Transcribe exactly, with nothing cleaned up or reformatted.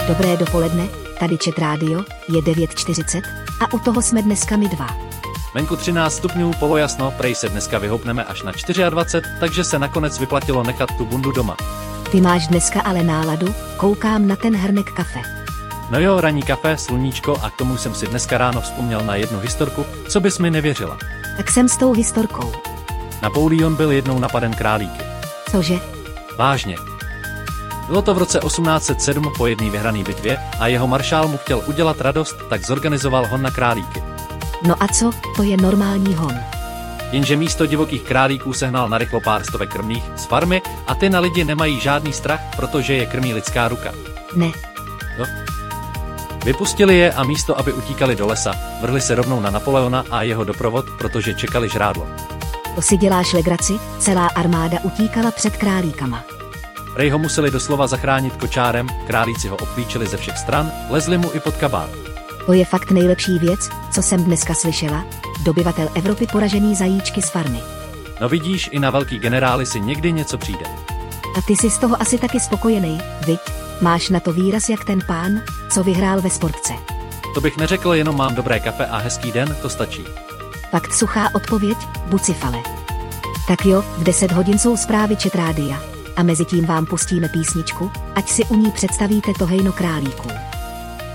Dobré dopoledne, tady Čet rádio, je devět čtyřicet a u toho jsme dneska my dva. Venku třináct stupňů, polojasno, prej se dneska vyhoupneme až na dvacet čtyři, takže se nakonec vyplatilo nechat tu bundu doma. Ty máš dneska ale náladu, koukám na ten hrnek kafe. No jo, ranní kafe, sluníčko a k tomu jsem si dneska ráno vzpomněl na jednu historku, co bys mi nevěřila. Tak jsem s tou historkou. Napoleon byl jednou napaden králíky. Cože? Vážně. Bylo to v roce osmnáct set sedm po jedné vyhrané bitvě a jeho maršál mu chtěl udělat radost, tak zorganizoval hon na králíky. No a co, to je normální hon. Jenže místo divokých králíků sehnal narychlo pár stovek krmných z farmy a ty na lidi nemají žádný strach, protože je krmí lidská ruka. Ne. No. Vypustili je a místo, aby utíkali do lesa, vrhli se rovnou na Napoleona a jeho doprovod, protože čekali žrádlo. To si děláš legraci, celá armáda utíkala před králíkama. Prej ho museli doslova zachránit kočárem, králíci ho obklíčili ze všech stran, lezli mu i pod kabát. To je fakt nejlepší věc, co jsem dneska slyšela, dobyvatel Evropy poražený zajíčky z farmy. No vidíš, i na velký generály si někdy něco přijde. A ty jsi z toho asi taky spokojený, viď? Máš na to výraz jak ten pán, co vyhrál ve sportce. To bych neřekl, jenom mám dobré kafe a hezký den, to stačí. Fakt suchá odpověď, Bucifale. Tak jo, v deset hodin jsou zprávy Čet rádia. A mezi tím vám pustíme písničku, ať si u ní představíte to hejno králíků.